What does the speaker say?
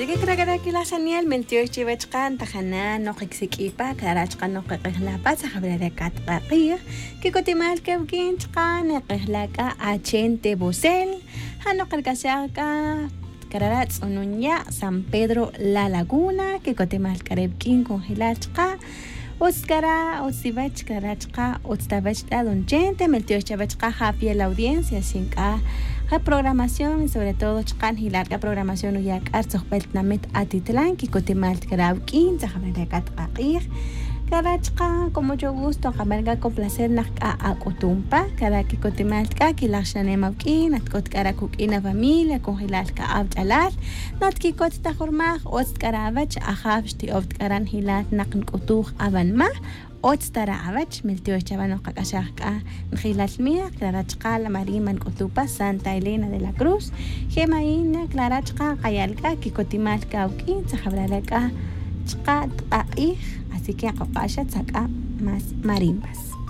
Así que creo que la señal mentió chivechkan tajana no xixikipa karachkan no qeqlapa sahabrara katqaqir que cotimal que ukinchkan qeqlaka achente bosel hano qarkasaka Cararats Onuña, San Pedro La Laguna, que cotemal carebkin congelachka, Oscara, Osibach, Carachka, Ostabachta, Don Gente, Meltio Chabachka, happy la audiencia, sin la programación y sobre todo chkan y larga programación uyak arzohbeltnamet atitlan, que cotemal carabkin, Zahamarakat Aqir. Carachka, con mucho gusto, camarga con placer nak'a akutumpa, caraki cotimalka, kilaxanemaukin, atkot karakukina familia, congelalka abjalar, notkikot tahormaj, ostkaravach, ahavshti obtkaran hilat naknkutuj abanma, ostkaravach, miltio chavano kakashaka, njilalmia, clarachka, la marima nkutupa, Santa Elena de la Cruz, gemaina, clarachka, kayalka, kikotimalka ukin, sahabralaka, chka, así que acompaña saca más marimbas.